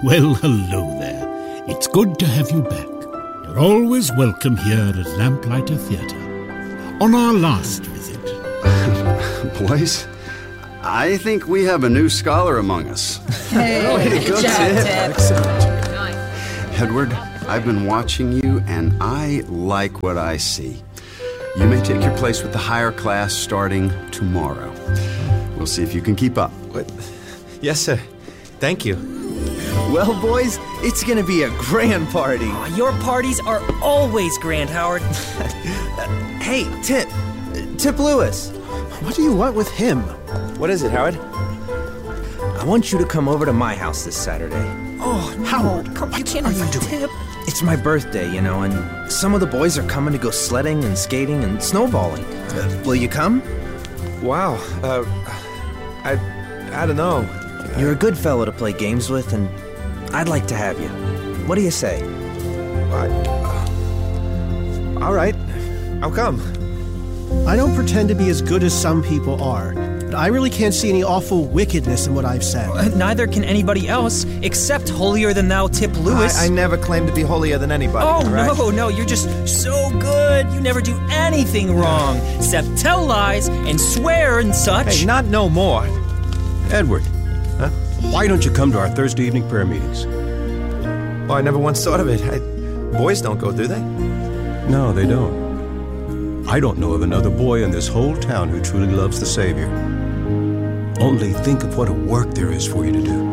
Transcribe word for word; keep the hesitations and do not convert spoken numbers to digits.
Well, hello there. It's good to have you back. You're always welcome here at Lamplighter Theatre. On our last visit... Boys, I think we have a new scholar among us. Hey, oh, hey good job, Tip. Excellent. Edward, I've been watching you, and I like what I see. You may take your place with the higher class starting tomorrow. We'll see if you can keep up. What? Yes, sir. Thank you. Well, boys, it's gonna be a grand party. Oh, your parties are always grand, Howard. Hey, Tip. Tip Lewis. What do you want with him? What is it, Howard? I want you to come over to my house this Saturday. Oh, no. Howard, come, you can't are you invite doing? Tip. It's my birthday, you know, and some of the boys are coming to go sledding and skating and snowballing. Uh, will you come? Wow. Uh, I, I don't know. You're a good fellow to play games with, and I'd like to have you. What do you say? I, uh, all right. I'll come. I don't pretend to be as good as some people are, but I really can't see any awful wickedness in what I've said. Uh, neither can anybody else, except holier-than-thou Tip Lewis. I, I never claimed to be holier than anybody. Oh, right? no, no, you're just so good. You never do anything wrong, except tell lies and swear and such. Hey, not no more. Edward, huh? Why don't you come to our Thursday evening prayer meetings? Well, I never once thought of it. I, boys don't go, do they? No, they don't. I don't know of another boy in this whole town who truly loves the Savior. Only think of what a work there is for you to do.